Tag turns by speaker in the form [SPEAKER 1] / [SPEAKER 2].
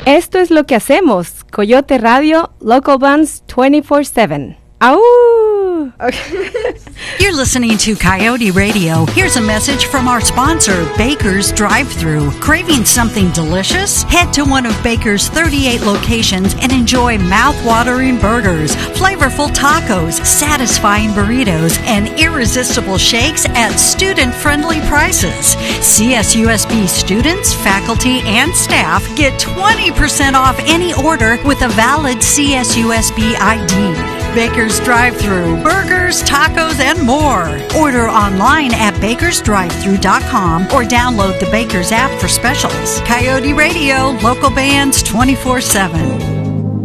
[SPEAKER 1] Esto es lo que hacemos. Coyote Radio, local bands 24/7. ¡Au!
[SPEAKER 2] Okay. You're listening to Coyote Radio. Here's a message from our sponsor, Baker's Drive-Thru. Craving something delicious? Head to one of Baker's 38 locations and enjoy mouth-watering burgers, flavorful tacos, satisfying burritos, and irresistible shakes at student-friendly prices. CSUSB students, faculty, and staff get 20% off any order with a valid CSUSB ID. Baker's Drive-Thru, burgers, tacos, and more. Order online at bakersdrivethru.com or download the Baker's app for specials. Coyote Radio, local bands 24/7.